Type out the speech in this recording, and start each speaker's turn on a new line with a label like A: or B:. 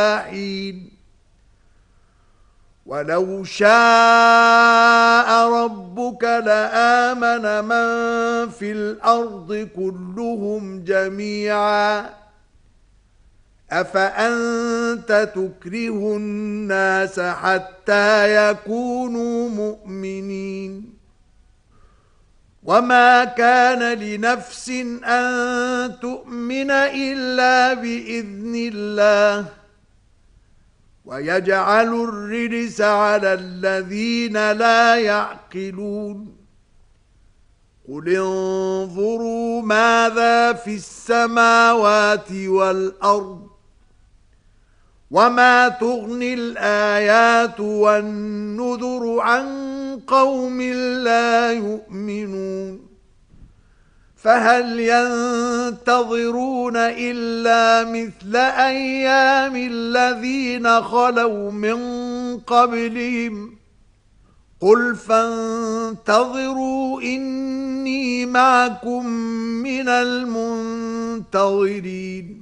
A: حين ولو شاء ربك لآمن من في الأرض كلهم جميعا أفأنت تكره الناس حتى يكونوا مؤمنين وما كان لنفس أن تؤمن إلا بإذن الله ويجعل الرجس على الذين لا يعقلون قل انظروا ماذا في السماوات والأرض وما تغني الآيات والنذر عن قوم لا يؤمنون فهل ينتظرون إلا مثل أيام الذين خلوا من قبلهم قل فانتظروا إني معكم من المنتظرين